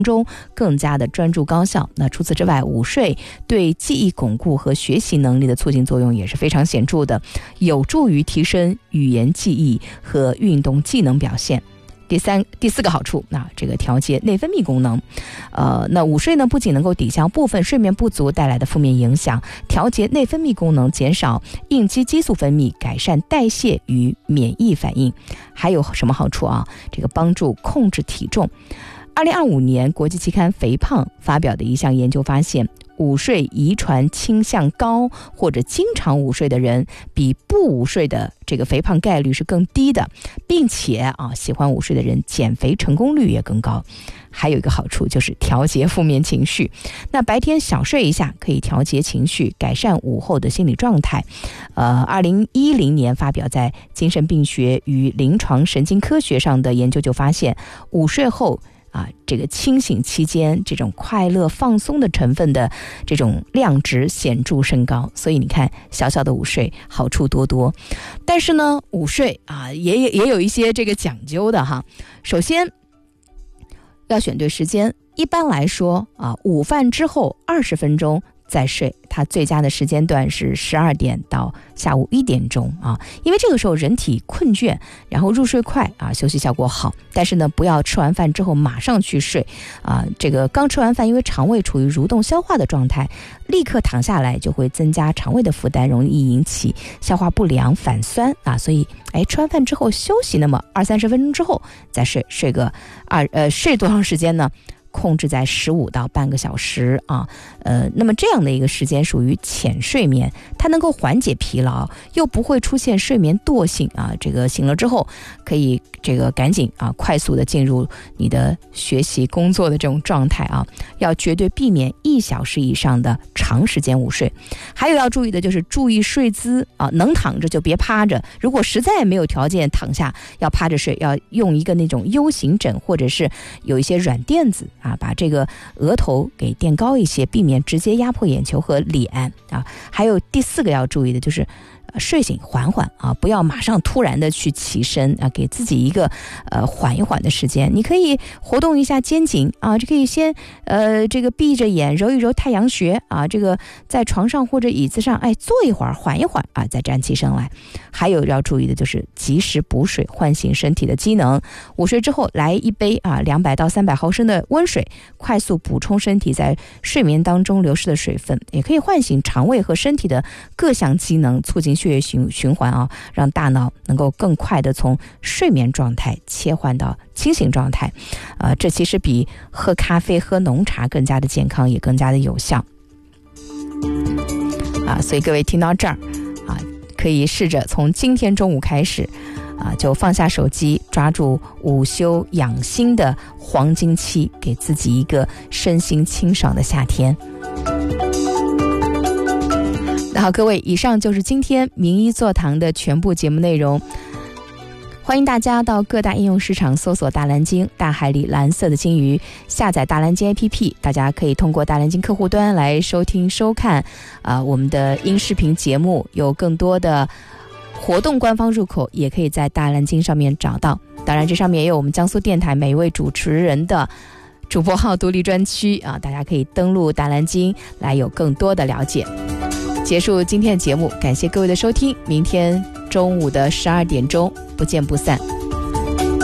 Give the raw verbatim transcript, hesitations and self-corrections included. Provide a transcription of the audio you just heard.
中更加的专注高效。那除此之外，午睡对记忆巩固和学习能力的促进作用也是非常显著的，有助于提升语言记忆和运动技能表现。第三、第四个好处，那这个调节内分泌功能，呃，那午睡呢不仅能够抵消部分睡眠不足带来的负面影响，调节内分泌功能，减少应激激素分泌，改善代谢与免疫反应。还有什么好处啊？这个帮助控制体重。二零二五年国际期刊《肥胖》发表的一项研究发现，午睡遗传倾向高或者经常午睡的人，比不午睡的这个肥胖概率是更低的，并且啊，喜欢午睡的人减肥成功率也更高。还有一个好处就是调节负面情绪，那白天小睡一下可以调节情绪，改善午后的心理状态。呃，二零一零年发表在《精神病学与临床神经科学》上的研究就发现，午睡后啊，这个清醒期间这种快乐放松的成分的这种量值显著升高。所以你看，小小的午睡好处多多。但是呢，午睡啊也也有一些这个讲究的哈。首先要选对时间，一般来说啊，午饭之后二十分钟再睡，它最佳的时间段是十二点到下午一点钟啊，因为这个时候人体困倦，然后入睡快啊，休息效果好。但是呢，不要吃完饭之后马上去睡啊，这个刚吃完饭，因为肠胃处于蠕动消化的状态，立刻躺下来就会增加肠胃的负担，容易引起消化不良、反酸啊。所以，哎，吃完饭之后休息，那么二三十分钟之后再睡，睡个二呃睡多长时间呢？控制在十五到半个小时啊，呃，那么这样的一个时间属于浅睡眠，它能够缓解疲劳，又不会出现睡眠惰性啊。这个醒了之后，可以这个赶紧啊，快速的进入你的学习工作的这种状态啊，要绝对避免一小时以上的长时间午睡。还有要注意的就是注意睡姿啊，能躺着就别趴着，如果实在没有条件躺下，要趴着睡，要用一个那种 U 型枕，或者是有一些软垫子啊，把这个额头给垫高一些，避免直接压迫眼球和脸啊。还有第四个要注意的就是，呃、睡醒缓缓啊，不要马上突然的去起身啊，给自己一个呃缓一缓的时间。你可以活动一下肩颈啊，这可以先呃这个闭着眼揉一揉太阳穴啊，这个在床上或者椅子上哎坐一会儿，缓一缓啊，再站起身来。还有要注意的就是及时补水，唤醒身体的机能。午睡之后来一杯啊两百到三百毫升的温水，快速补充身体在睡眠当中流失的水分，也可以唤醒肠胃和身体的各项机能，促进血液循循环啊，让大脑能够更快的从睡眠状态切换到清醒状态。呃，这其实比喝咖啡、喝浓茶更加的健康，也更加的有效。啊，所以各位听到这儿啊，可以试着从今天中午开始啊，就放下手机，抓住午休养心的黄金期，给自己一个身心清爽的夏天。那好，各位，以上就是今天名医座堂的全部节目内容。欢迎大家到各大应用市场搜索大蓝鲸，大海里蓝色的鲸鱼，下载大蓝鲸 A P P， 大家可以通过大蓝鲸客户端来收听收看啊、呃、我们的音视频节目，有更多的活动官方入口也可以在大蓝鲸上面找到。当然这上面也有我们江苏电台每一位主持人的主播号独立专区啊，大家可以登录大蓝鲸来有更多的了解。结束今天的节目，感谢各位的收听，明天中午的十二点钟不见不散。